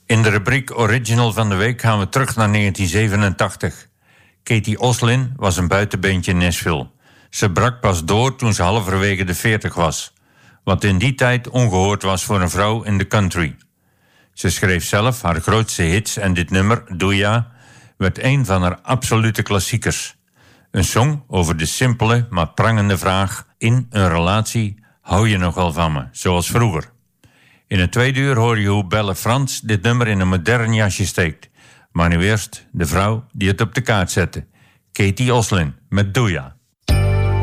In de rubriek Original van de week gaan we terug naar 1987. Katie Oslin was een buitenbeentje in Nashville. Ze brak pas door toen ze halverwege de 40 was, wat in die tijd ongehoord was voor een vrouw in de country. Ze schreef zelf haar grootste hits en dit nummer, Doe Ja, werd een van haar absolute klassiekers. Een song over de simpele maar prangende vraag in een relatie: hou je nog wel van me, zoals vroeger? In het tweede uur hoor je hoe Belle Frans dit nummer in een modern jasje steekt. Maar nu eerst de vrouw die het op de kaart zette. Katie Oslin met Doe Ja.